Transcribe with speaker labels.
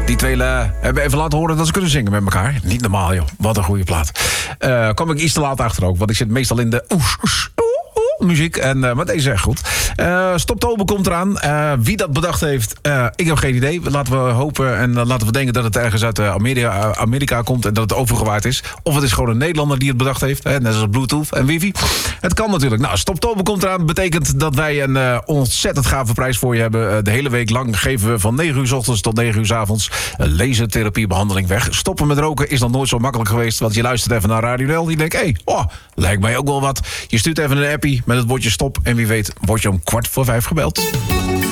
Speaker 1: Die twee hebben even laten horen dat ze kunnen zingen met elkaar. Niet normaal, joh. Wat een goede plaat. Kwam ik iets te laat achter ook, want ik zit meestal in de muziek. Maar deze is echt goed. Stoptober komt eraan. Wie dat bedacht heeft, ik heb geen idee. Laten we hopen en laten we denken dat het ergens uit Amerika komt en dat het overgewaard is. Of het is gewoon een Nederlander die het bedacht heeft. Net als Bluetooth en wifi. Het kan natuurlijk. Nou, Stoptober komt eraan. Betekent dat wij een ontzettend gave prijs voor je hebben. De hele week lang geven we van 9 uur 's ochtends tot 9 uur 's avonds een lasertherapiebehandeling weg. Stoppen met roken is nog nooit zo makkelijk geweest. Want je luistert even naar Radio Nel. Je denkt, lijkt mij ook wel wat. Je stuurt even een appie met het woordje stop. En wie weet word je om 4:45 gebeld.